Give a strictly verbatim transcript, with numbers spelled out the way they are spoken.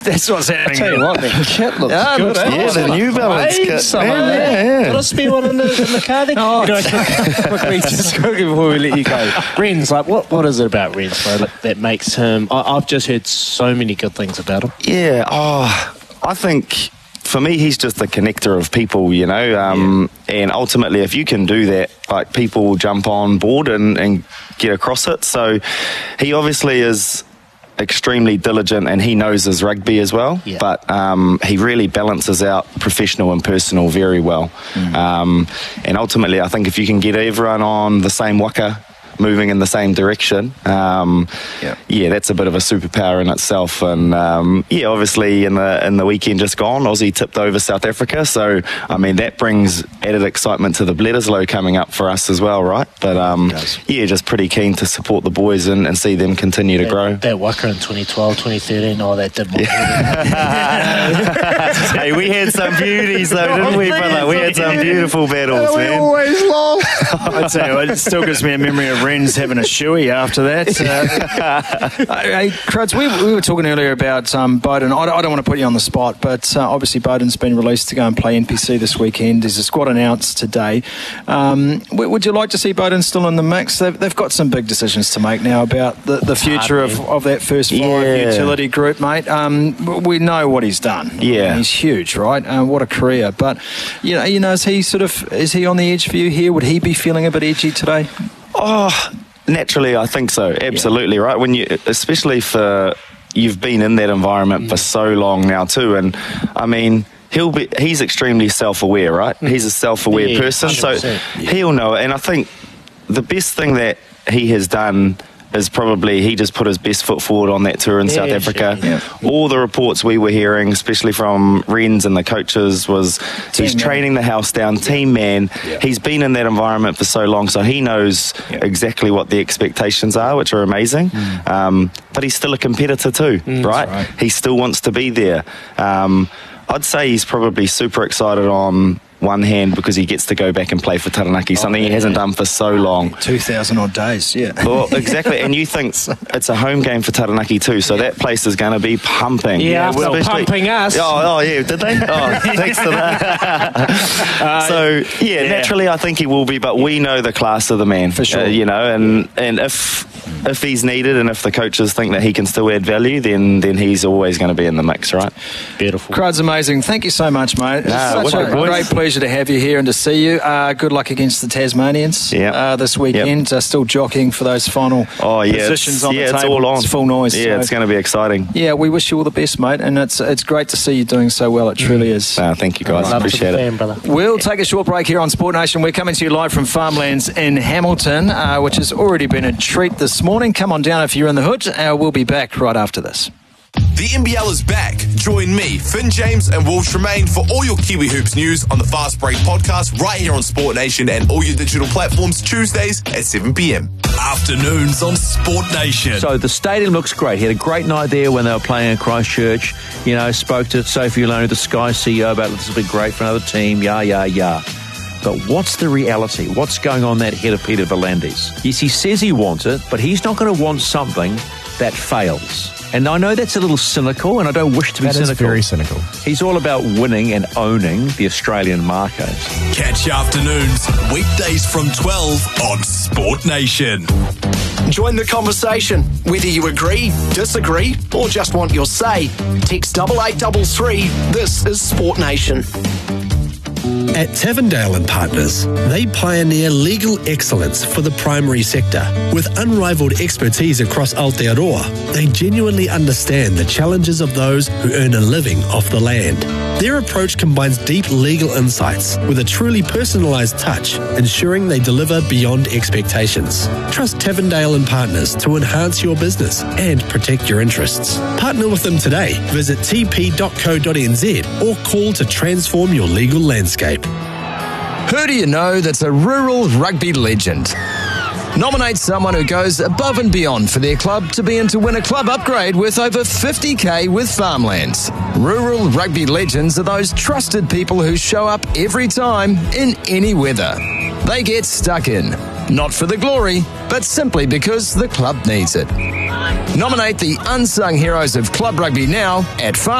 That's what's happening. I tell you what, that kit looks yeah, good. Looks eh? yeah, the New Balance hey, kit. Yeah, yeah, yeah. Got a spare one in the, in the car there? Oh, quickly, just quickly before we let you go. Ren's, like, what, what is it about Ren's, bro, that makes him... I, I've just heard so many good things about him. Yeah, oh, I think... For me, he's just the connector of people, you know, um, yeah. and ultimately, if you can do that, like, people will jump on board and, and get across it. So he obviously is extremely diligent and he knows his rugby as well, yeah. but um, he really balances out professional and personal very well. Mm. Um, and ultimately, I think if you can get everyone on the same waka, moving in the same direction, um, yeah. yeah, that's a bit of a superpower in itself. And um, yeah, obviously in the in the weekend just gone, Aussie tipped over South Africa, so I mean that brings added excitement to the Bledisloe coming up for us as well, right? But um, yeah, just pretty keen to support the boys and, and see them continue to that, grow. That waka in twenty twelve, twenty thirteen, oh, that did more. Yeah. Hey, we had some beauties though, didn't we, brother? We had some beautiful battles, oh, man. We always lost. I tell you what, it still gives me a memory of Ren's having a shoey after that. Uh, hey, Cruds, we, we were talking earlier about um, Bowden. I don't, I don't want to put you on the spot, but uh, obviously Bowden's been released to go and play N P C this weekend. There's a squad announced today. Um, would you like to see Bowden still in the mix? They've, they've got some big decisions to make now about the, the future of, of that first five yeah. utility group, mate. Um, we know what he's done. Yeah, I mean, he's huge, right? Uh, what a career! But you know, you know, is he sort of is he on the edge for you here? Would he be feeling a bit edgy today? Oh. Naturally, I think so. Absolutely, yeah. Right? When you, especially for you've been in that environment mm. for so long now too, and I mean, he'll be he's extremely self-aware, right? Mm. He's a self-aware yeah, person, one hundred percent. So yeah. he'll know it. And I think the best thing that he has done is probably he just put his best foot forward on that tour in yeah, South Africa. Sure, yeah. All the reports we were hearing, especially from Ren's and the coaches, was team he's man. training the house down, yeah. team man. Yeah. He's been in that environment for so long, so he knows yeah. exactly what the expectations are, which are amazing. Mm. Um, but he's still a competitor too, mm, right? right? He still wants to be there. Um, I'd say he's probably super excited on one hand because he gets to go back and play for Taranaki, something oh, yeah, he hasn't yeah. done for so long. two thousand odd days, yeah. Well, exactly, and you think it's a home game for Taranaki too, so yeah. that place is going to be pumping. Yeah, yeah well, pumping us. Oh, oh, yeah, did they? Oh, thanks for that. uh, so, yeah, yeah, naturally I think he will be, but we know the class of the man. For sure. Uh, you know, and, and if if he's needed and if the coaches think that he can still add value, then then he's always going to be in the mix, right? Beautiful. Crud's amazing. Thank you so much, mate. Nah, it's such a great pleasure to have you here and to see you. Uh, good luck against the Tasmanians yep. uh, this weekend. Yep. Uh, still jockeying for those final oh, yeah, positions on yeah, the it's table. all on. It's full noise. Yeah, so. It's going to be exciting. Yeah, we wish you all the best, mate, and it's it's great to see you doing so well. It truly is. Uh, thank you, guys. Love Appreciate it. fan, brother. We'll take a short break here on Sport Nation. We're coming to you live from Farmlands in Hamilton, uh, which has already been a treat this morning. Come on down if you're in the hood. Uh, we'll be back right after this. The N B L is back. Join me, Finn James and Will Tremaine for all your Kiwi Hoops news on the Fast Break podcast right here on Sport Nation and all your digital platforms Tuesdays at seven p.m. Afternoons on Sport Nation. So the stadium looks great. He had a great night there when they were playing in Christchurch. You know, spoke to Sophie Ulone, the Sky C E O, about this will be great for another team. Yeah, yeah, yeah. But what's the reality? What's going on that head of Peter V'landys? Yes, he says he wants it, but he's not going to want something that fails. And I know that's a little cynical, and I don't wish to be that cynical. That is very cynical. He's all about winning and owning the Australian market. Catch afternoons, weekdays from twelve on Sport Nation. Join the conversation. Whether you agree, disagree, or just want your say, text double eight double three. This is Sport Nation. At Tavendale and Partners, they pioneer legal excellence for the primary sector. With unrivaled expertise across Aotearoa, they genuinely understand the challenges of those who earn a living off the land. Their approach combines deep legal insights with a truly personalised touch, ensuring they deliver beyond expectations. Trust Tavendale and Partners to enhance your business and protect your interests. Partner with them today. Visit t p dot co dot n z or call to transform your legal landscape. Who do you know that's a rural rugby legend? Nominate someone who goes above and beyond for their club to be in to win a club upgrade worth over fifty K with Farmlands. Rural rugby legends are those trusted people who show up every time in any weather. They get stuck in, not for the glory, but simply because the club needs it. Nominate the unsung heroes of club rugby now at Fast